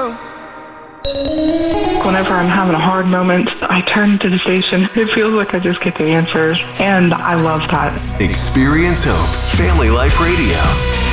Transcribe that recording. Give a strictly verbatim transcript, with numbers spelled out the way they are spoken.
hope. Whenever I'm having a hard moment, I turn to the station. It feels like I just get the answers, and I love that. Experience Hope, Family Life Radio.